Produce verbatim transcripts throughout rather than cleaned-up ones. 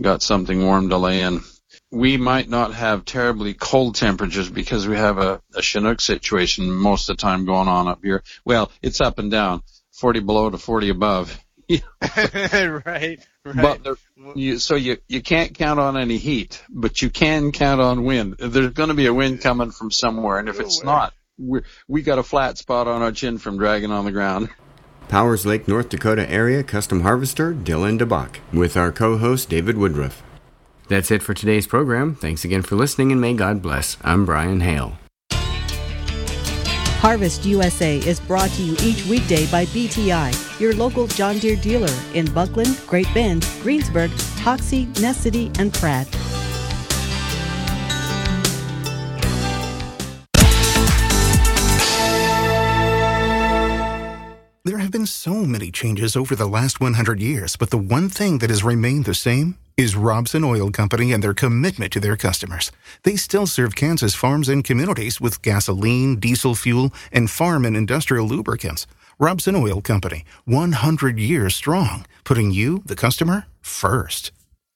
got something warm to lay in. We might not have terribly cold temperatures because we have a, a Chinook situation most of the time going on up here. Well, it's up and down, forty below to forty above. right, right. But there, you, so you, you can't count on any heat, but you can count on wind. There's going to be a wind coming from somewhere, and if it's not, we we got a flat spot on our chin from dragging on the ground. Powers Lake, North Dakota area custom harvester Dylan DeBach with our co-host David Woodruff. That's it for today's program. Thanks again for listening, and may God bless. I'm Brian Hale. Harvest U S A is brought to you each weekday by B T I, your local John Deere dealer in Buckland, Great Bend, Greensburg, Hoxie, Ness City, and Pratt. There have been so many changes over the last one hundred years, but the one thing that has remained the same is Robson Oil Company and their commitment to their customers. They still serve Kansas farms and communities with gasoline, diesel fuel, and farm and industrial lubricants. Robson Oil Company, one hundred years strong, putting you, the customer, first.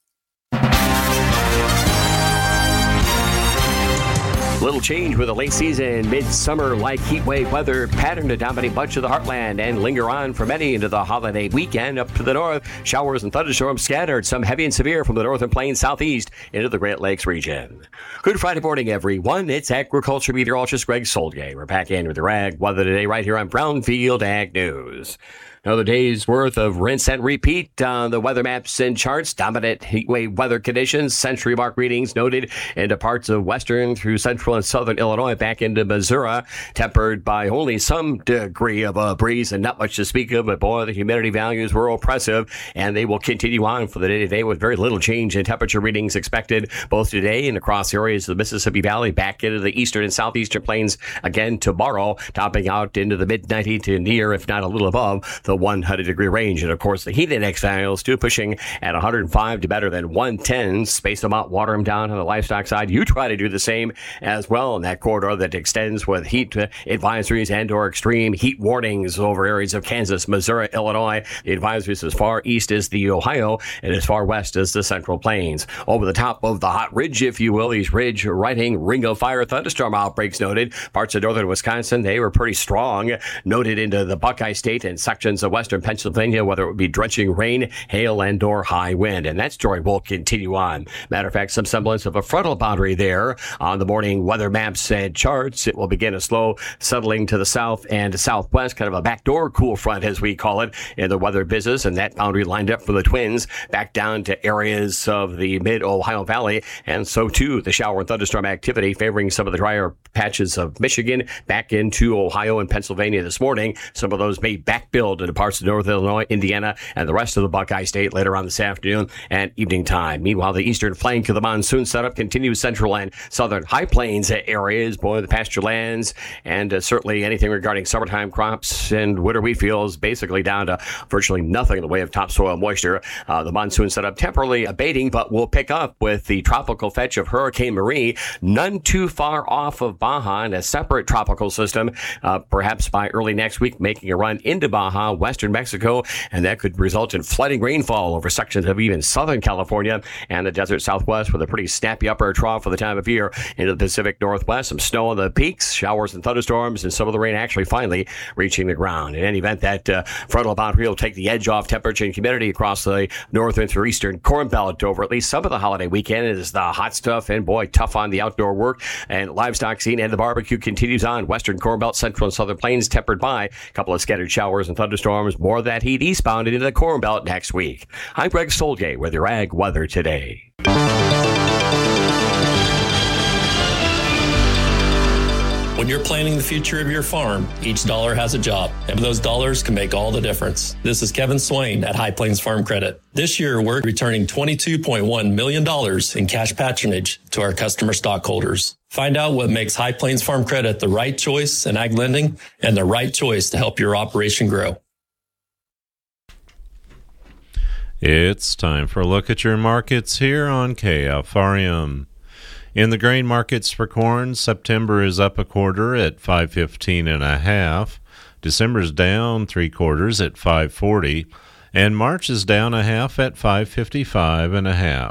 Little change with a late season, midsummer-like heat wave weather pattern to dominate much of the heartland and linger on for many into the holiday weekend. Up to the north, showers and thunderstorms scattered, some heavy and severe from the northern plains southeast into the Great Lakes region. Good Friday morning, everyone. It's agriculture meteorologist Greg Solgay. We're back in with the ag weather today right here on Brownfield Ag News. Another day's worth of rinse and repeat on the weather maps and charts. Dominant heatwave weather conditions, century mark readings noted into parts of western through central and southern Illinois back into Missouri, tempered by only some degree of a breeze and not much to speak of. But boy, the humidity values were oppressive, and they will continue on for the day today with very little change in temperature readings expected both today and across areas of the Mississippi Valley back into the eastern and southeastern plains again tomorrow, topping out into the mid ninety to near, if not a little above, the one hundred degree range. And of course, the heat index values too pushing at one hundred five to better than one ten. Space them out, water them down on the livestock side. You try to do the same as well in that corridor that extends with heat advisories and or extreme heat warnings over areas of Kansas, Missouri, Illinois. The advisories as far east as the Ohio and as far west as the Central Plains. Over the top of the hot ridge, if you will, these ridge riding ring of fire thunderstorm outbreaks noted. Parts of northern Wisconsin, they were pretty strong. Noted into the Buckeye State and sections of western Pennsylvania, whether it would be drenching rain, hail, and or high wind. And that story will continue on. Matter of fact, some semblance of a frontal boundary there on the morning weather maps and charts. It will begin a slow settling to the south and southwest, kind of a backdoor cool front, as we call it, in the weather business. And that boundary lined up for the Twins back down to areas of the mid-Ohio Valley. And so, too, the shower and thunderstorm activity favoring some of the drier patches of Michigan back into Ohio and Pennsylvania this morning. Some of those may backbuild into parts of North Illinois, Indiana, and the rest of the Buckeye State later on this afternoon and evening time. Meanwhile, the eastern flank of the monsoon setup continues central and southern high plains areas, boy, the pasture lands, and uh, certainly anything regarding summertime crops and winter wheat fields, basically down to virtually nothing in the way of topsoil moisture. Uh, the monsoon setup temporarily abating, but will pick up with the tropical fetch of Hurricane Marie, none too far off of Baja, and a separate tropical system, uh, perhaps by early next week, making a run into Baja, western Mexico, and that could result in flooding rainfall over sections of even southern California and the desert southwest with a pretty snappy upper trough for the time of year into the Pacific Northwest. Some snow on the peaks, showers and thunderstorms, and some of the rain actually finally reaching the ground. In any event, that uh, frontal boundary will take the edge off temperature and humidity across the northern through eastern Corn Belt over at least some of the holiday weekend. It is the hot stuff and, boy, tough on the outdoor work and livestock scene, and the barbecue continues on. Western Corn Belt, central and southern plains tempered by a couple of scattered showers and thunderstorms. More of that heat eastbound into the Corn Belt next week. I'm Greg Solgay with your ag weather today. When you're planning the future of your farm, each dollar has a job, and those dollars can make all the difference. This is Kevin Swain at High Plains Farm Credit. This year, we're returning twenty-two point one million dollars in cash patronage to our customer stockholders. Find out what makes High Plains Farm Credit the right choice in ag lending and the right choice to help your operation grow. It's time for a look at your markets here on K F R M. In the grain markets for corn, September is up a quarter at five fifteen and a half. December's down three quarters at five forty, and March is down a half at five fifty-five and a half.